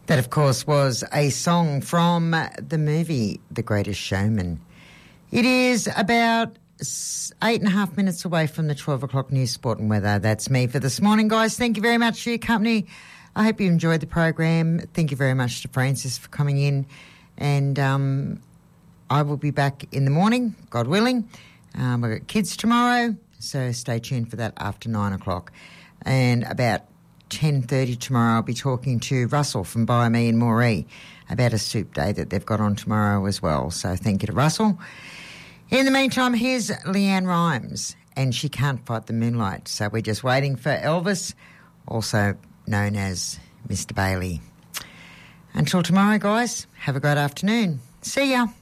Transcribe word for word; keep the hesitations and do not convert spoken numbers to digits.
That, of course, was a song from the movie The Greatest Showman. It is about eight and a half minutes away from the twelve o'clock news, sport and weather. That's me for this morning, guys. Thank you very much for your company. I hope you enjoyed the program. Thank you very much to Francis for coming in. And um, I will be back in the morning, God willing. Um, we've got kids tomorrow, so stay tuned for that after nine o'clock. And about ten thirty tomorrow, I'll be talking to Russell from Buy Me and Moree about a soup day that they've got on tomorrow as well. So thank you to Russell. In the meantime, here's Leanne Rimes, and She Can't Fight the Moonlight. So we're just waiting for Elvis, also known as Mister Bailey. Until tomorrow, guys, have a great afternoon. See ya.